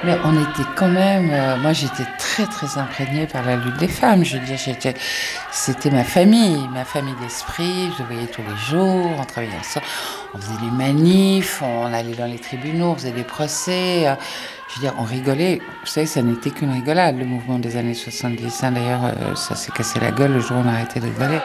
Mais on était quand même... moi, j'étais très, très imprégnée par la lutte des femmes. Je veux dire, c'était ma famille d'esprit. Je le voyais tous les jours, on travaillait ensemble. On faisait des manifs, on allait dans les tribunaux, on faisait des procès. Je veux dire, on rigolait. Vous savez, ça n'était qu'une rigolade, le mouvement des années 70. Hein, d'ailleurs, ça s'est cassé la gueule le jour où on a arrêté de rigoler.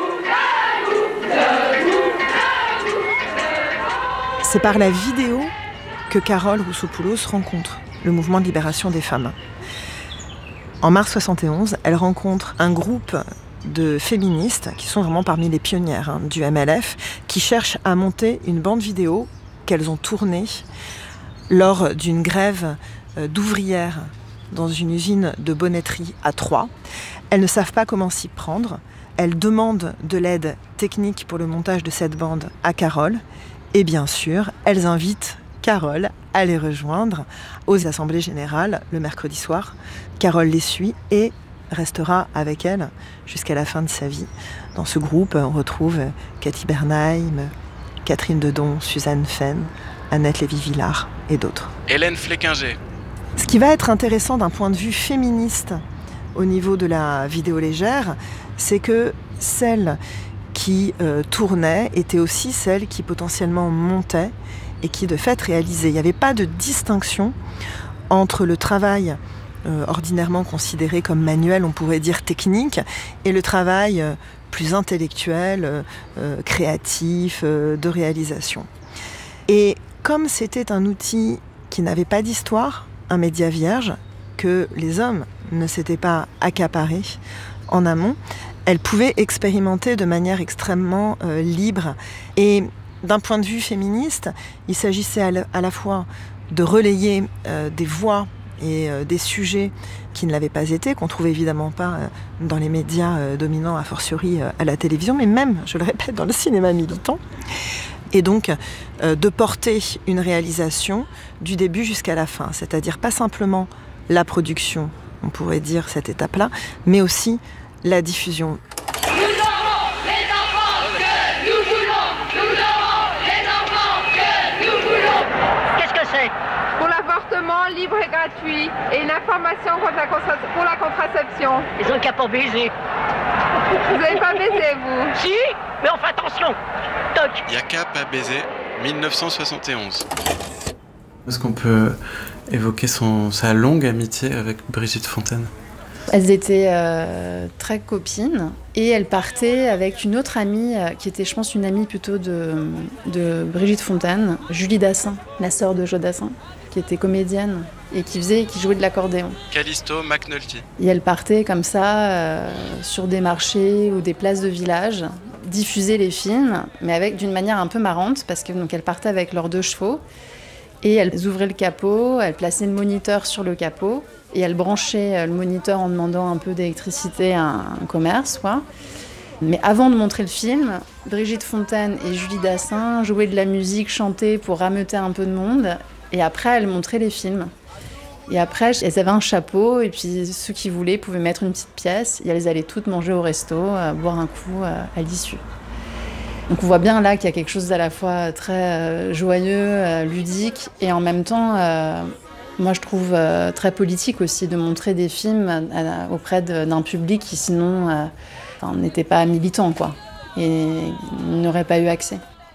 C'est par la vidéo que Carole Roussopoulos rencontre le mouvement de libération des femmes. En mars 71, elle rencontre un groupe de féministes qui sont vraiment parmi les pionnières du MLF, qui cherchent à monter une bande vidéo qu'elles ont tournée lors d'une grève d'ouvrières dans une usine de bonneterie à Troyes. Elles ne savent pas comment s'y prendre. Elles demandent de l'aide technique pour le montage de cette bande à Carole. Et bien sûr, elles invitent Carole à les rejoindre aux assemblées générales le mercredi soir. Carole les suit et restera avec elle jusqu'à la fin de sa vie. Dans ce groupe, on retrouve Cathy Bernheim, Catherine Dedon, Suzanne Fenn, Annette Lévy-Villard et d'autres. Hélène Fleckinger. Ce qui va être intéressant d'un point de vue féministe au niveau de la vidéo légère, c'est que celles qui tournaient étaient aussi celles qui potentiellement montaient et qui de fait réalisaient. Il n'y avait pas de distinction entre le travail ordinairement considéré comme manuel, on pourrait dire technique, et le travail plus intellectuel, créatif, de réalisation. Et comme c'était un outil qui n'avait pas d'histoire, un média vierge, que les hommes ne s'étaient pas accaparés en amont, elles pouvaient expérimenter de manière extrêmement libre. Et d'un point de vue féministe, il s'agissait à la fois de relayer des voix et des sujets qui ne l'avaient pas été, qu'on ne trouvait évidemment pas dans les médias dominants, a fortiori à la télévision, mais même, je le répète, dans le cinéma militant. Et donc, de porter une réalisation du début jusqu'à la fin, c'est-à-dire pas simplement la production, on pourrait dire cette étape-là, mais aussi la diffusion. Libre et gratuit et une information pour la contraception. Ils ont qu'à pas baiser. Vous n'avez pas baisé, vous? Si, mais on fait attention. Toc. Y'a qu'à pas baiser, 1971. Est-ce qu'on peut évoquer sa longue amitié avec Brigitte Fontaine? Elles étaient très copines et elles partaient avec une autre amie qui était, je pense, une amie plutôt de Brigitte Fontaine, Julie Dassin, la sœur de Joe Dassin, qui était comédienne et qui jouait de l'accordéon. Callisto McNulty. Et elles partaient comme ça sur des marchés ou des places de village, diffuser les films, mais d'une manière un peu marrante, parce que donc elles partaient avec leurs 2 chevaux et elles ouvraient le capot, elles plaçaient le moniteur sur le capot et elles branchaient le moniteur en demandant un peu d'électricité à un commerce, quoi. Mais avant de montrer le film, Brigitte Fontaine et Julie Dassin jouaient de la musique, chantaient pour rameuter un peu de monde. Et après, elles montraient les films. Et après, elles avaient un chapeau, et puis ceux qui voulaient pouvaient mettre une petite pièce, et elles allaient toutes manger au resto, boire un coup à l'issue. Donc on voit bien là qu'il y a quelque chose d'à la fois très joyeux, ludique, et en même temps, moi je trouve très politique aussi de montrer des films auprès d'un public qui sinon n'était pas militant, quoi, et n'aurait pas eu accès.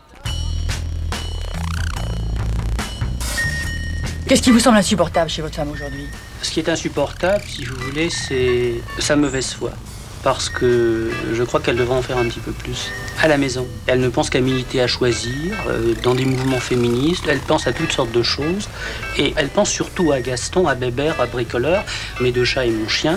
Qu'est-ce qui vous semble insupportable chez votre femme aujourd'hui? Ce qui est insupportable, si vous voulez, c'est sa mauvaise foi. Parce que je crois qu'elle devrait en faire un petit peu plus à la maison. Elle ne pense qu'à militer, à choisir, dans des mouvements féministes. Elle pense à toutes sortes de choses. Et elle pense surtout à Gaston, à Bébert, à Bricoleur, mes 2 chats et mon chien.